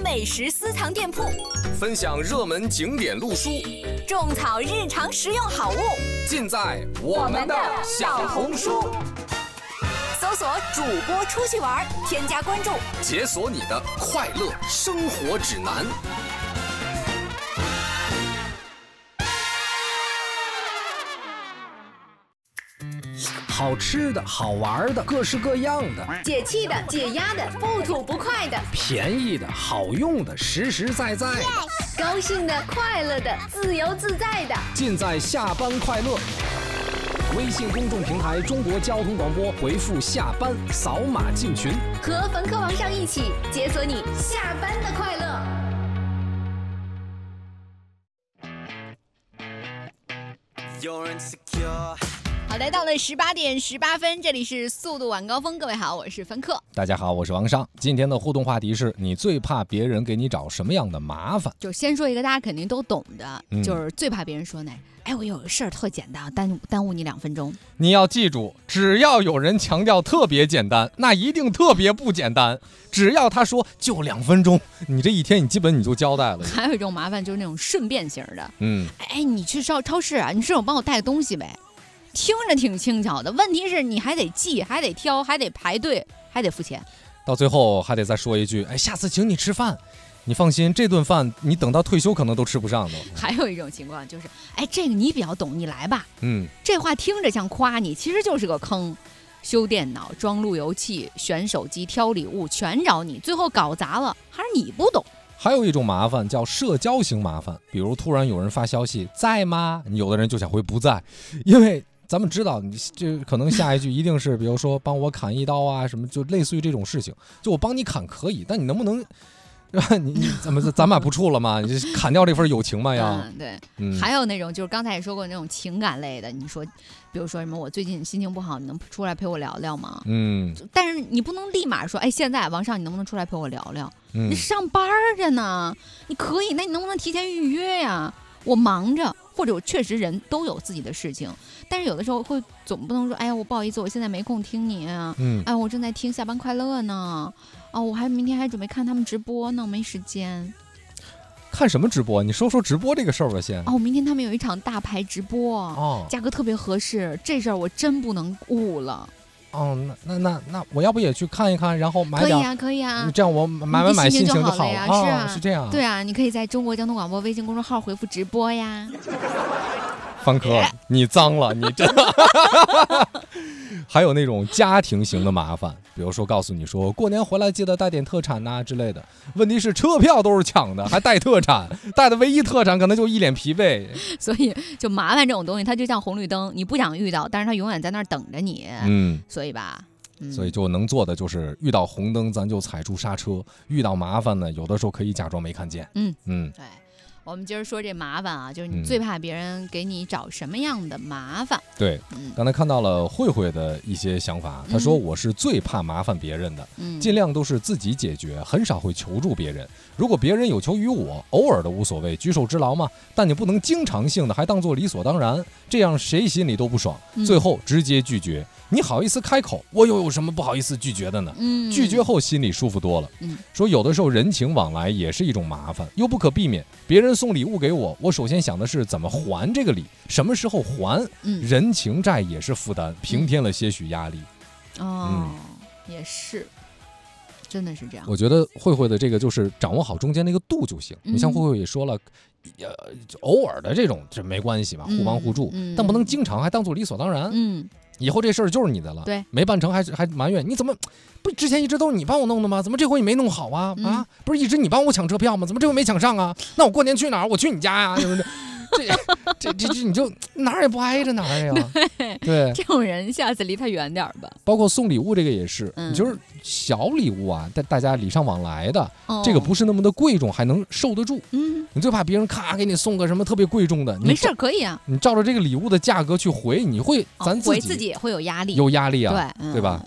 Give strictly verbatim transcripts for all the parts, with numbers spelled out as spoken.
美食私藏店铺， 分享热门景点路书， 种草日常实用好物， 尽在我们的小红书。 搜索主播出去玩，添加关注， 解锁你的快乐生活指南。 好吃的好玩的各式各样的， 解气的解压的不吐不快的， 便宜的好用的实实在在的， 高兴的快乐的自由自在的， 尽在下班快乐。微信公众平台中国交通广播，回复下班扫码进群， 和冯科王上一起解锁你下班的快乐。好，来到了十八点十八分，这里是速度晚高峰。各位好，我是芬克。 大家好，我是王尚。今天的互动话题是你最怕别人给你找什么样的麻烦？ 就先说一个大家肯定都懂的， 嗯、 就是最怕别人说呢，哎，我有个事儿特简单，耽误耽误你两分钟。 你要记住，只要有人强调特别简单，那一定特别不简单。只要他说就两分钟，你这一天你基本你就交代了。 还有一种麻烦就是那种顺便型的， 嗯， 哎，你去超超市啊，你顺手帮我带个东西呗。听着挺轻巧的，问题是你还得记，还得挑，还得排队，还得付钱， 到最后还得再说一句，哎，下次请你吃饭。你放心，这顿饭你等到退休可能都吃不上的。 还有一种情况就是，哎，这个你比较懂，你来吧。 嗯， 这话听着像夸你，其实就是个坑。修电脑、装路由器、选手机、挑礼物，全找你，最后搞砸了，还是你不懂。 还有一种麻烦叫社交型麻烦，比如突然有人发消息在吗？有的人就想回不在，因为咱们知道你这可能下一句一定是比如说帮我砍一刀啊什么，就类似于这种事情。就我帮你砍可以，但你能不能你你怎么咱俩不处了吗？你砍掉这份友情嘛呀？ 嗯，对。 嗯， 还有那种就是刚才也说过那种情感类的，你说比如说什么我最近心情不好，你能出来陪我聊聊吗？ 嗯， 但是你不能立马说，哎，现在王上你能不能出来陪我聊聊？ 嗯、 你上班着呢，你可以，那你能不能提前预约呀？我忙着，或者我确实人都有自己的事情，但是有的时候会总不能说，哎呀，我不好意思，我现在没空听你啊， 嗯， 哎，我正在听下班快乐呢，哦，我还明天还准备看他们直播呢，没时间。 看什么直播？你说说直播这个事儿吧，先。 哦，明天他们有一场大牌直播， 哦， 价格特别合适，这事儿我真不能误了。 哦，那那那那我要不也去看一看，然后买点？ 可以啊，可以啊， 这样我买买买心情就好了呀。 哦、 是啊， 是这样。 对啊，你可以在中国交通广播微信公众号回复直播呀。 方科，你脏了，你真的。还有那种家庭型的麻烦，比如说告诉你说过年回来记得带点特产呐、啊、之类的。问题是车票都是抢的，还带特产，带的唯一特产可能就一脸疲惫。 所以就麻烦这种东西，它就像红绿灯，你不想遇到，但是它永远在那儿等着你。 嗯， 所以吧。嗯、 所以就能做的就是遇到红灯咱就踩住刹车，遇到麻烦呢有的时候可以假装没看见。 嗯嗯， 对，我们今儿说这麻烦啊，就是你最怕别人给你找什么样的麻烦。 嗯、对、嗯，刚才看到了慧慧的一些想法，她说我是最怕麻烦别人的、嗯、尽量都是自己解决，很少会求助别人。如果别人有求于我，偶尔的无所谓，举手之劳嘛，但你不能经常性的还当做理所当然，这样谁心里都不爽，最后直接拒绝。嗯，你好意思开口，我又有什么不好意思拒绝的呢？嗯，拒绝后心里舒服多了。嗯，说有的时候人情往来也是一种麻烦，又不可避免。别人送礼物给我，我首先想的是怎么还这个礼，什么时候还？嗯，人情债也是负担，平添了些许压力。 哦，嗯、也是，真的是这样。 我觉得慧慧的这个就是掌握好中间那个度就行。嗯、你像慧慧也说了。呃，偶尔的这种这没关系嘛，互帮互助、嗯嗯，但不能经常还当做理所当然。嗯，以后这事儿就是你的了， 对， 没办成还还埋怨你怎么不之前一直都是你帮我弄的吗？怎么这回你没弄好啊？嗯、啊，不是一直你帮我抢车票吗？怎么这回没抢上啊？那我过年去哪儿？我去你家呀、啊？是不是？这这这这你就哪儿也不挨着哪儿呀？ 对， 对， 这种人下次离他远点吧。 包括送礼物这个也是，嗯、就是小礼物啊，大大家礼尚往来的、哦，这个不是那么的贵重，还能受得住。嗯，你最怕别人咔给你送个什么特别贵重的， 没事可以啊。 你照着这个礼物的价格去回，你会咱自己、 哦、回自己也会有压力， 有压力啊， 对、嗯、 对吧？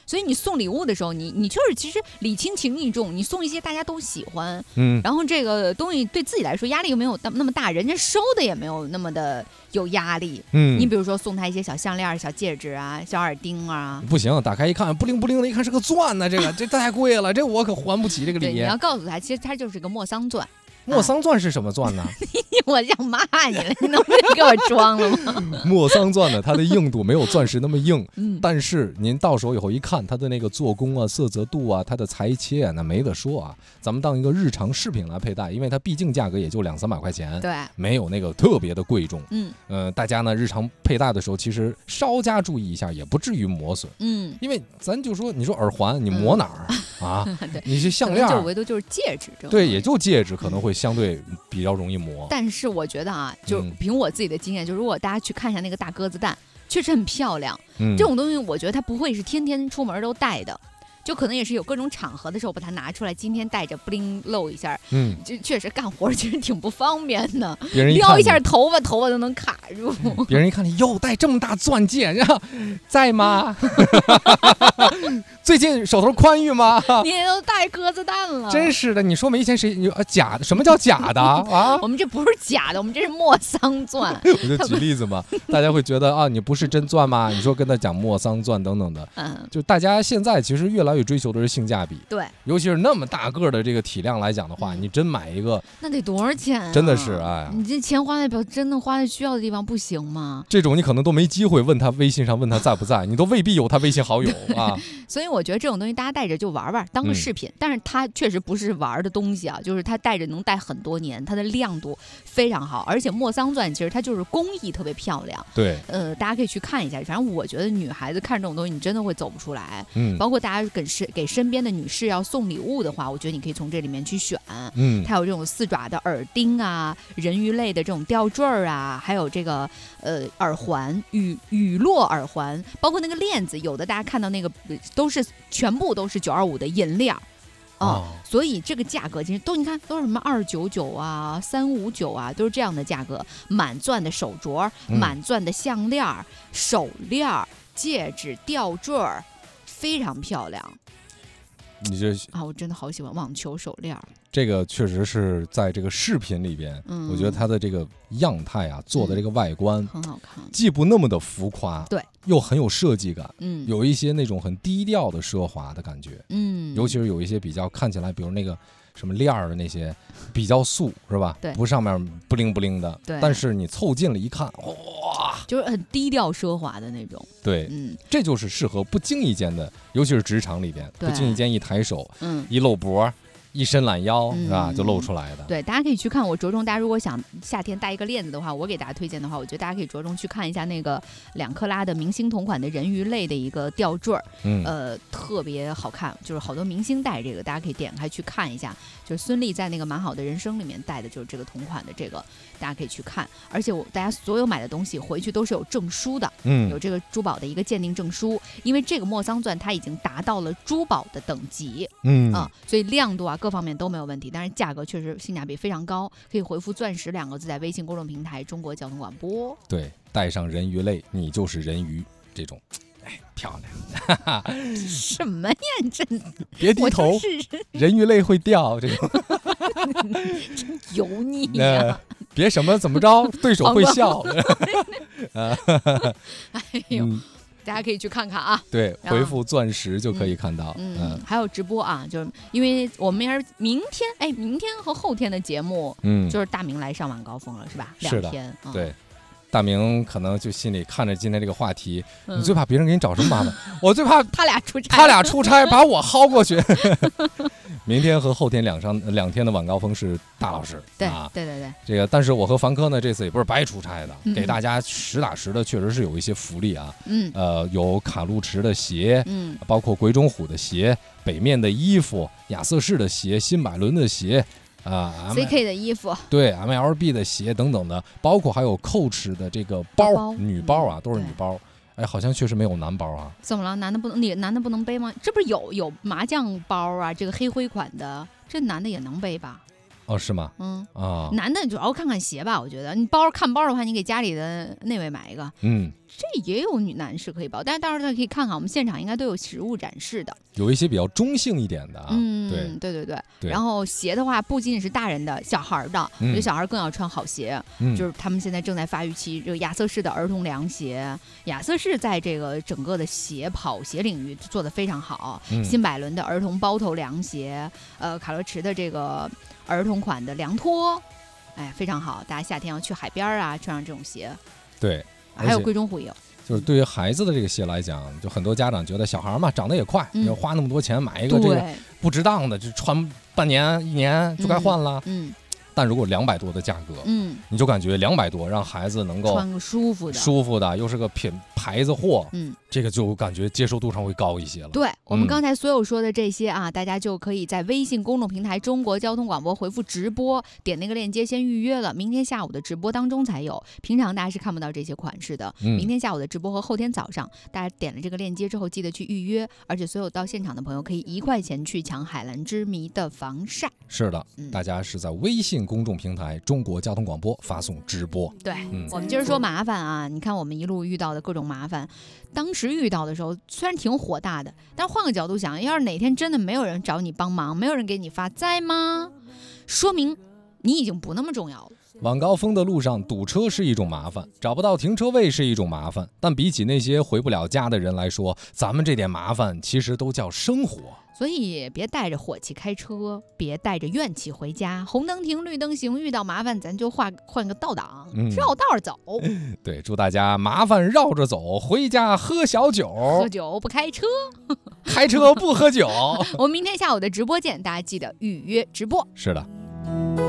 所以你送礼物的时候，你你就是其实礼轻情意重，你送一些大家都喜欢， 嗯， 然后这个东西对自己来说压力又没有那么大，人家收的也没有那么的有压力。 嗯， 你比如说送他一些小项链、小戒指啊、小耳钉啊， 不行，打开一看，不灵不灵的，一看是个钻呢、啊，这个这太贵了，这我可还不起这个礼。 对，你要告诉他，其实它就是个莫桑钻。 莫桑钻是什么钻呢？ 我想骂你了，你能不能给我装了吗？ 莫桑钻呢，它的硬度没有钻石那么硬， 嗯， 但是您到手以后一看，它的那个做工啊、色泽度啊、它的裁切啊，那没得说啊。咱们当一个日常饰品来佩戴，因为它毕竟价格也就两三百块钱， 对， 没有那个特别的贵重。 嗯， 呃，大家呢日常佩戴的时候，其实稍加注意一下，也不至于磨损。 嗯， 因为咱就说，你说耳环，你磨哪儿、嗯、啊？ 对， 你是项链， 就唯独就是戒指这种， 对，也就戒指可能会相对比较容易磨。 但是我觉得啊，就凭我自己的经验，就如果大家去看一下那个大鸽子蛋，确实很漂亮。 嗯， 这种东西我觉得它不会是天天出门都戴的。就可能也是有各种场合的时候把它拿出来，今天带着不灵露一下， 嗯， 就确实干活其实挺不方便的。 别人一撩一下头发，头发都能卡住。 别人一看你哟戴这么大钻戒，然后在吗？最近手头宽裕吗？ 你都带鸽子蛋了， 真是的！你说没钱谁？你啊假的？什么叫假的啊？ 我们这不是假的，我们这是莫桑钻。 我就举例子嘛，大家会觉得啊，你不是真钻吗？你说跟他讲莫桑钻等等的，嗯，就大家现在其实越来越追求的是性价比， 对， 尤其是那么大个的这个体量来讲的话，你真买一个， 那得多少钱啊？ 真的是哎， 你这钱花在表真的花在需要的地方不行吗？ 这种你可能都没机会问他微信上问他在不在，你都未必有他微信好友啊。 所以我觉得这种东西大家带着就玩玩，当个饰品，嗯、但是它确实不是玩的东西啊，就是它带着能戴很多年，它的亮度非常好，而且莫桑钻其实它就是工艺特别漂亮。 对， 呃，大家可以去看一下。反正我觉得女孩子看这种东西，你真的会走不出来。 嗯， 包括大家给身给身边的女士要送礼物的话，我觉得你可以从这里面去选。 嗯， 它有这种四爪的耳钉啊，人鱼类的这种吊坠儿啊，还有这个呃耳环、雨雨落耳环，包括那个链子，有的大家看到那个都是全部都是九二五的银链。啊、哦，所以这个价格其实都你看都是什么二九九啊、三五九啊，都是这样的价格。满钻的手镯、满钻的项链、嗯、手链、戒指、吊坠，非常漂亮。 你这啊，我真的好喜欢网球手链。 这个确实是在这个饰品里边，嗯、我觉得它的这个样态啊，做的这个外观、嗯、 很好看， 既不那么的浮夸， 对， 又很有设计感， 嗯， 有一些那种很低调的奢华的感觉， 嗯， 尤其是有一些比较看起来，比如那个什么链儿的那些比较素，是吧？ 对， 不上面不灵不灵的， 对， 但是你凑近了一看，哇， 就是很低调奢华的那种， 对， 嗯， 这就是适合不经意间的，尤其是职场里边，不经意间一抬手， 嗯， 一露脖。一伸懒腰、嗯、是吧，就露出来的。 对，大家可以去看。我着重，大家如果想夏天戴一个链子的话，我给大家推荐的话，我觉得大家可以着重去看一下那个两克拉的明星同款的人鱼类的一个吊坠，嗯，呃，特别好看，就是好多明星戴这个，大家可以点开去看一下。就是孙俪在那个《蛮好的人生》里面戴的就是这个同款的这个，大家可以去看。而且我大家所有买的东西回去都是有证书的，嗯，有这个珠宝的一个鉴定证书，因为这个莫桑钻它已经达到了珠宝的等级， 嗯啊，所以亮度啊各方面都没有问题，但是价格确实性价比非常高。可以回复钻石两个字在微信公众平台中国交通广播。 对，带上人鱼类，你就是人鱼，这种哎漂亮。 什么呀，真别低头，人鱼类会掉，这种真油腻呀、 呃！别什么怎么着，对手会笑。 哎呦。嗯，大家可以去看看啊， 对，回复钻石就可以看到。 嗯，嗯嗯还有直播啊，就是因为我们是明天，哎，明天和后天的节目，嗯，就是大明来上晚高峰了，是吧？ 是的， 两天，嗯、 对。大明可能就心里看着今天这个话题，嗯、你最怕别人给你找什么麻烦？我最怕他俩出差， 他俩出差把我薅过去。明天和后天两上两天的晚高峰是大老师， 对、 啊、 对对对， 这个但是我和凡科呢这次也不是白出差的， 嗯、 给大家实打实的确实是有一些福利啊， 嗯， 呃，有卡路驰的鞋， 嗯， 包括鬼冢虎的鞋，北面的衣服，亚瑟士的鞋，新百伦的鞋。啊、呃、 ，C K 的衣服， 对 ，M L B 的鞋等等的，包括还有 Coach 的这个包， 包女包啊，都是女包。 嗯、 哎，好像确实没有男包啊。 怎么了？男的不能？你男的不能背吗？这不是有有麻将包啊？这个黑灰款的，这男的也能背吧？ 哦，是吗？ 嗯啊， 男的主要看看鞋吧，我觉得你包看包的话，你给家里的那位买一个。 嗯， 这也有女男士可以报，但是到时候大家可以看看，我们现场应该都有实物展示的， 有一些比较中性一点的啊。 嗯， 对对对对对。 然后鞋的话，不仅仅是大人的，小孩的，我觉得小孩更要穿好鞋。嗯，就是他们现在正在发育期，这个亚瑟士的儿童凉鞋，亚瑟士在这个整个的鞋跑鞋领域做得非常好。嗯、新百伦的儿童包头凉鞋，呃，卡乐驰的这个儿童款的凉拖，哎，非常好，大家夏天要去海边啊，穿上这种鞋。 对。 还有贵中虎也有， 就是对于孩子的这个鞋来讲，就很多家长觉得小孩嘛长得也快，要、嗯、花那么多钱买一个这个不值当的，就穿半年一年就该换了。嗯。嗯，但如果两百多的价格，嗯，你就感觉两百多让孩子能够穿个舒服的， 舒服的，又是个品牌子货，嗯，这个就感觉接受度上会高一些了。 对、嗯、我们刚才所有说的这些啊，大家就可以在微信公众平台中国交通广播回复直播，点那个链接先预约了，明天下午的直播当中才有，平常大家是看不到这些款式的。嗯、明天下午的直播和后天早上，大家点了这个链接之后记得去预约，而且所有到现场的朋友可以一块钱去抢海蓝之谜的防晒。 是的、嗯，大家是在微信公众平台中国交通广播发送直播。 对、嗯、我们今儿说麻烦啊，你看我们一路遇到的各种麻烦，当时遇到的时候虽然挺火大的，但换个角度想，要是哪天真的没有人找你帮忙，没有人给你发灾吗？说明你已经不那么重要了。 晚高峰的路上堵车是一种麻烦，找不到停车位是一种麻烦，但比起那些回不了家的人来说，咱们这点麻烦其实都叫生活。 所以别带着火气开车，别带着怨气回家，红灯停绿灯行，遇到麻烦咱就换换个倒档、嗯、绕道走。 对，祝大家麻烦绕着走，回家喝小酒， 喝酒不开车开车不喝酒。 我们明天下午的直播见，大家记得预约直播。 是的。